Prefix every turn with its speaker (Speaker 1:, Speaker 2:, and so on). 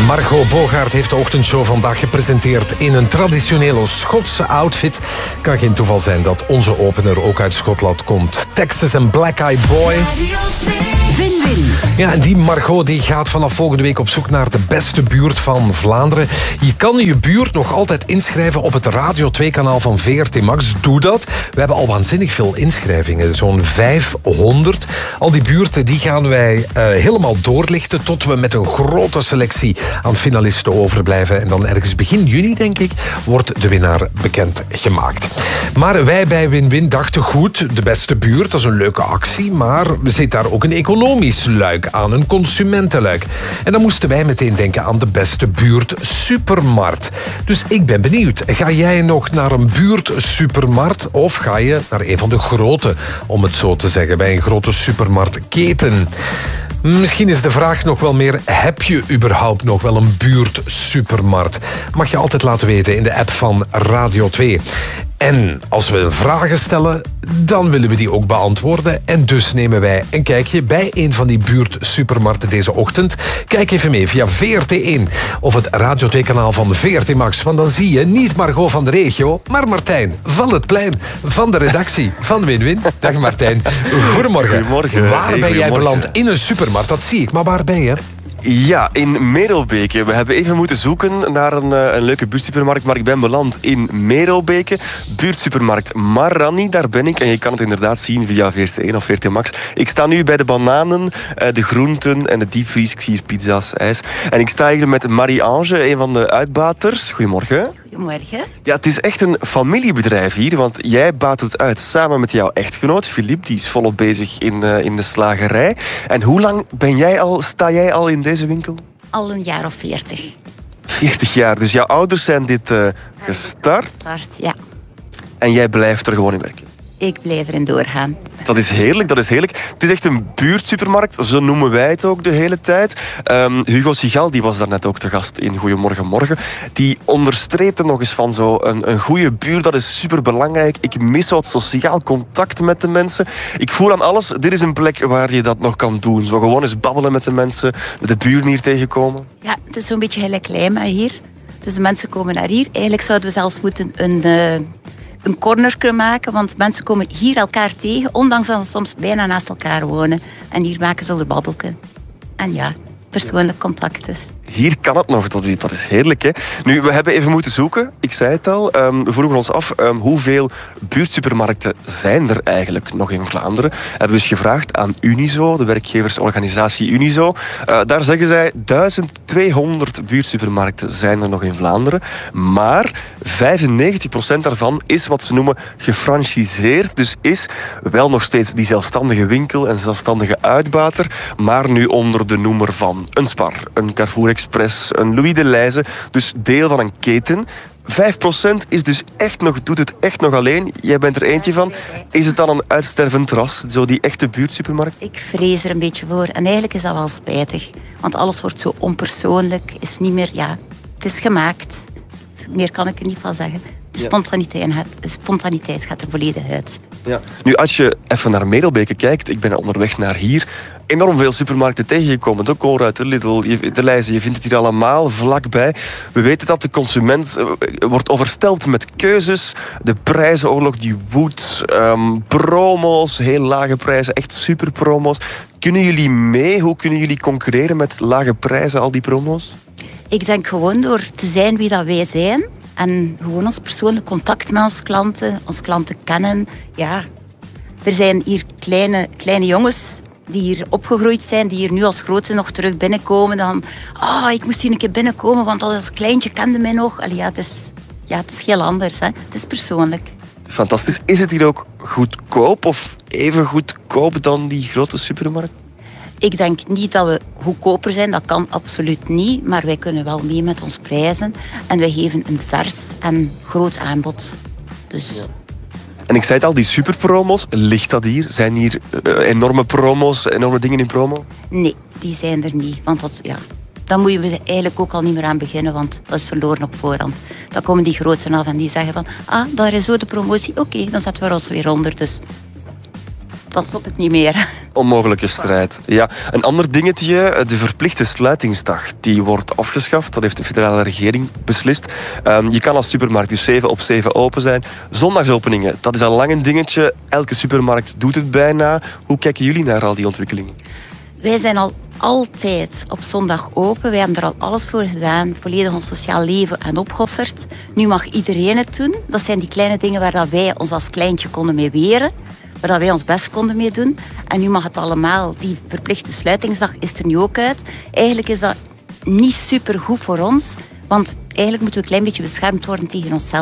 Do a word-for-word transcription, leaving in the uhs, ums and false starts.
Speaker 1: Margot Bogaert heeft de ochtendshow vandaag gepresenteerd in een traditionele Schotse outfit. Kan geen toeval zijn dat onze opener ook uit Schotland komt. Texas en Black Eyed Boy.
Speaker 2: Win-win.
Speaker 1: Ja, en die Margot die gaat vanaf volgende week op zoek naar de beste buurt van Vlaanderen. Je kan je buurt nog altijd inschrijven op het Radio twee kanaal van V R T Max. Doe dat. We hebben al waanzinnig veel inschrijvingen. Zo'n vijfhonderd. Al die buurten die gaan wij uh, helemaal doorlichten tot we met een grote selectie aan finalisten overblijven. En dan ergens begin juni, denk ik, wordt de winnaar bekend gemaakt. Maar wij bij Win-Win dachten goed, de beste buurt, dat is een leuke actie, maar er zit daar ook een economisch luik aan, een consumentenluik. En dan moesten wij meteen denken aan de beste buurt supermarkt. Dus ik ben benieuwd, ga jij nog naar een buurt supermarkt of ga je naar een van de grote, om het zo te zeggen, bij een grote supermarktketen? Misschien is de vraag nog wel meer, heb je überhaupt nog wel een buurtsupermarkt? Mag je altijd laten weten in de app van Radio twee. En als we vragen stellen, dan willen we die ook beantwoorden. En dus nemen wij een kijkje bij een van die buurtsupermarkten deze ochtend. Kijk even mee via V R T één of het Radio twee kanaal van V R T Max. Want dan zie je niet Margot van de regio, maar Martijn van het plein van de redactie van Win-Win. Dag Martijn. Goedemorgen.
Speaker 3: Goedemorgen.
Speaker 1: Waar ben jij beland? In een supermarkt, dat zie ik. Maar waar ben je?
Speaker 3: Ja, in Merelbeke. We hebben even moeten zoeken naar een, een leuke buurtsupermarkt, maar ik ben beland in Merelbeke. Buurtsupermarkt Marani, daar ben ik. En je kan het inderdaad zien via V R T één of V R T Max. Ik sta nu bij de bananen, de groenten en de diepvries. Ik zie hier pizza's, ijs. En ik sta hier met Marie-Ange, een van de uitbaters. Goedemorgen.
Speaker 2: Goedemorgen.
Speaker 3: Ja, het is echt een familiebedrijf hier, want jij baat het uit samen met jouw echtgenoot, Philippe. Die is volop bezig in, uh, in de slagerij. En hoe lang ben jij al, sta jij al in deze winkel?
Speaker 2: Al een jaar of veertig.
Speaker 3: veertig jaar, dus jouw ouders zijn dit uh, gestart?
Speaker 2: Gestart, ja.
Speaker 3: En jij blijft er gewoon in werken?
Speaker 2: Ik blijf erin doorgaan.
Speaker 3: Dat is heerlijk, dat is heerlijk. Het is echt een buurtsupermarkt, zo noemen wij het ook de hele tijd. Um, Hugo Sigal, die was daarnet ook te gast in Goedemorgen Morgen. Die onderstreepte nog eens van zo een, een goede buurt, dat is superbelangrijk. Ik mis wat sociaal contact met de mensen. Ik voel aan alles, dit is een plek waar je dat nog kan doen. Zo gewoon eens babbelen met de mensen, de buren hier tegenkomen.
Speaker 2: Ja, het is zo'n beetje gelijk Lijma hier. Dus de mensen komen naar hier. Eigenlijk zouden we zelfs moeten een... Uh... een corner maken, want mensen komen hier elkaar tegen, ondanks dat ze soms bijna naast elkaar wonen. En hier maken ze er babbelken. En ja, persoonlijk contact dus.
Speaker 3: Hier kan het nog, dat is, dat is heerlijk. Hè? Nu, we hebben even moeten zoeken, ik zei het al. Um, we vroegen ons af, um, hoeveel buurtsupermarkten zijn er eigenlijk nog in Vlaanderen? Hebben we eens gevraagd aan Unizo, de werkgeversorganisatie Unizo. Uh, daar zeggen zij, duizend tweehonderd buurtsupermarkten zijn er nog in Vlaanderen. Maar vijfennegentig procent daarvan is wat ze noemen gefranchiseerd. Dus is wel nog steeds die zelfstandige winkel en zelfstandige uitbater, maar nu onder de noemer van een Spar, een Carrefour Express, een Louis de Leize, dus deel van een keten. vijf procent is dus echt nog, doet het echt nog alleen. Jij bent er eentje van. Is het dan een uitstervend ras, zo die echte buurtsupermarkt?
Speaker 2: Ik vrees er een beetje voor. En eigenlijk is dat wel spijtig. Want alles wordt zo onpersoonlijk. Is niet meer, ja, het is gemaakt. Meer kan ik er niet van zeggen. De spontaniteit, de spontaniteit gaat er volledig uit.
Speaker 3: Ja. Nu, als je even naar Merelbeke kijkt, ik ben onderweg naar hier, enorm veel supermarkten tegengekomen. De Colruyt, de Lidl, de Leize, je vindt het hier allemaal vlakbij. We weten dat de consument uh, wordt overstelpt met keuzes. De prijzenoorlog die woedt. Um, promo's, heel lage prijzen, echt superpromo's. Kunnen jullie mee? Hoe kunnen jullie concurreren met lage prijzen, al die promo's?
Speaker 2: Ik denk gewoon door te zijn wie dat wij zijn. En gewoon ons persoonlijk contact met onze klanten, onze klanten kennen. Ja, er zijn hier kleine, kleine jongens die hier opgegroeid zijn, die hier nu als grote nog terug binnenkomen. Dan, ah, oh, ik moest hier een keer binnenkomen, want als kleintje kende mij nog. Allee, ja, het is, ja, het is heel anders, hè. Het is persoonlijk.
Speaker 3: Fantastisch. Is het hier ook goedkoop of even goedkoop dan die grote supermarkt?
Speaker 2: Ik denk niet dat we goedkoper zijn, dat kan absoluut niet. Maar wij kunnen wel mee met ons prijzen. En wij geven een vers en groot aanbod. Dus...
Speaker 3: Ja. En ik zei het al, die superpromo's, ligt dat hier? Zijn hier uh, enorme promo's, enorme dingen in promo?
Speaker 2: Nee, die zijn er niet. Want dat, ja, dan moeten we eigenlijk ook al niet meer aan beginnen, want dat is verloren op voorhand. Dan komen die groten af en die zeggen van, ah, daar is zo de promotie. Oké, okay, dan zetten we ons weer onder. Dus dan stopt het niet meer.
Speaker 3: Onmogelijke strijd. Ja. Een ander dingetje, de verplichte sluitingsdag, die wordt afgeschaft. Dat heeft de federale regering beslist. Um, je kan als supermarkt dus zeven op zeven open zijn. Zondagsopeningen, dat is al lang een dingetje. Elke supermarkt doet het bijna. Hoe kijken jullie naar al die ontwikkelingen?
Speaker 2: Wij zijn al altijd op zondag open. Wij hebben er al alles voor gedaan. Volledig ons sociaal leven aan opgeofferd. Nu mag iedereen het doen. Dat zijn die kleine dingen waar dat wij ons als kleintje konden mee weren. Waar dat wij ons best konden mee doen. En nu mag het allemaal. Die verplichte sluitingsdag is er nu ook uit. Eigenlijk is dat niet super goed voor ons. Want eigenlijk moeten we een klein beetje beschermd worden tegen onszelf.